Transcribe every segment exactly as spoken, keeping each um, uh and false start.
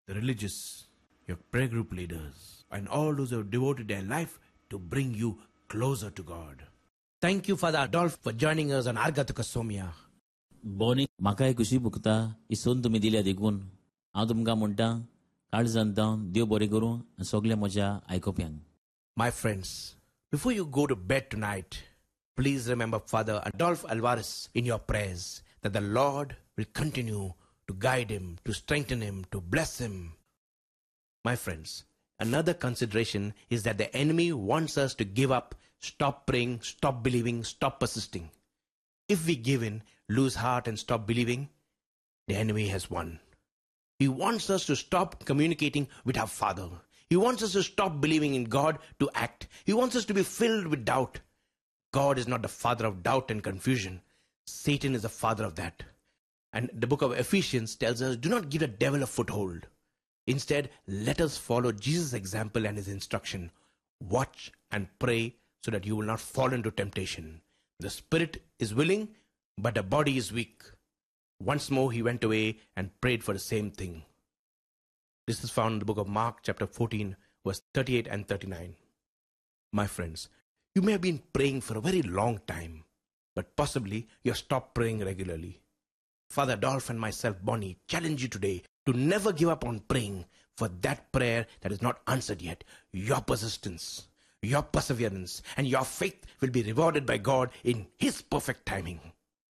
the religious, your prayer group leaders, and all those who have devoted their life to bring you closer to God. Thank you, Father Adolf, for joining us on Argatuka Somya. Boni, makai kushi bukta, isun tumi dilia digun. Adum ga munta, karzantan, dio boriguru, and sogle moja aikopian. My friends, before you go to bed tonight, please remember Father Adolf Alvarez in your prayers, that the Lord will continue to guide him, to strengthen him, to bless him. My friends, another consideration is that the enemy wants us to give up, stop praying, stop believing, stop persisting. If we give in, lose heart and stop believing, the enemy has won. He wants us to stop communicating with our Father. He wants us to stop believing in God to act. He wants us to be filled with doubt. God is not the father of doubt and confusion. Satan is the father of that. And the book of Ephesians tells us, do not give the devil a foothold. Instead, let us follow Jesus' example and his instruction. Watch and pray so that you will not fall into temptation. The spirit is willing, but the body is weak. Once more he went away and prayed for the same thing. This is found in the book of Mark chapter fourteen, verse thirty-eight and thirty-nine. My friends, you may have been praying for a very long time, but possibly you have stopped praying regularly. Father Adolf and myself, Bonnie, challenge you today to never give up on praying for that prayer that is not answered yet. Your persistence, your perseverance, and your faith will be rewarded by God in his perfect timing.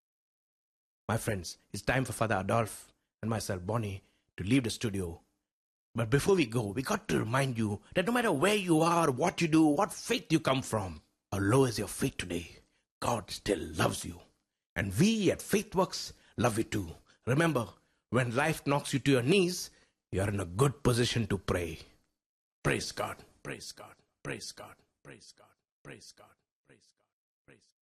My friends, it's time for Father Adolf and myself, Bonnie, to leave the studio. But before we go, we got to remind you that no matter where you are, what you do, what faith you come from, how low is your faith today, God still loves you. And we at FaithWorks love you too. Remember, when life knocks you to your knees, you are in a good position to pray. Praise God, praise God, praise God, praise God, praise God, praise God, praise God.